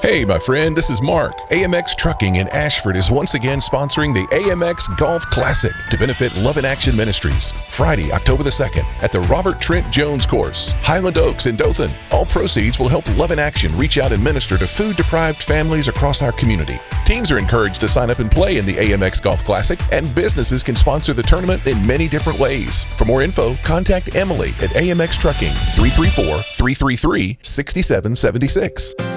Hey, my friend, this is Mark. AMX Trucking in Ashford is once again sponsoring the AMX Golf Classic to benefit Love in Action Ministries. Friday, October the 2nd at the Robert Trent Jones Course, Highland Oaks in Dothan. All proceeds will help Love in Action reach out and minister to food-deprived families across our community. Teams are encouraged to sign up and play in the AMX Golf Classic, and businesses can sponsor the tournament in many different ways. For more info, contact Emily at AMX Trucking, 334-333-6776.